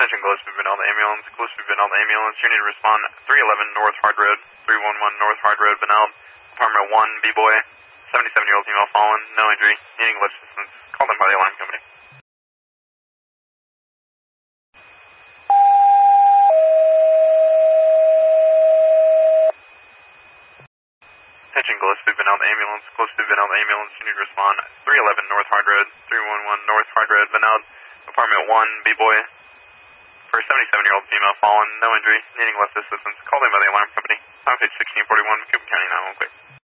Attention Gillespie Vinald ambulance. Gillespie Vinald ambulance. You need to respond 311 North Hard Road, 311 North Hard Road, Vinald. Apartment 1, B-boy. 77-year-old female fallen. No injury. Needing lift assistance. Called in by the alarm company. Attention Gillespie Vinald ambulance. Gillespie Vinald ambulance. You need to respond 311 North Hard Road, 311 North Hard Road, Vinald. Apartment 1, B-boy. For a 77-year-old female fallen, no injury, needing lift assistance. Called in by the alarm company. Time page 1641, McCoupin County 911 quick.